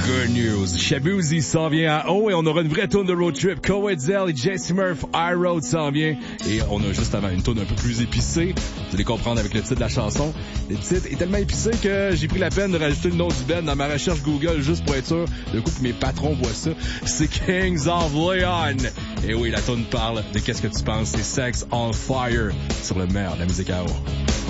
Good news. Shabuzi s'en vient à haut et on aura une vraie tourne de road trip. Coetzel et Jesse Murph, High Road s'en vient. Et on a juste avant une tourne un peu plus épicée. Vous allez comprendre avec le titre de la chanson. Le titre est tellement épicé que j'ai pris la peine de rajouter le nom du band dans ma recherche Google juste pour être sûr. Du coup, que mes patrons voient ça. C'est Kings of Leon. Et oui, la tourne parle de qu'est-ce que tu penses. C'est Sex on Fire sur le meilleur de la musique à haut.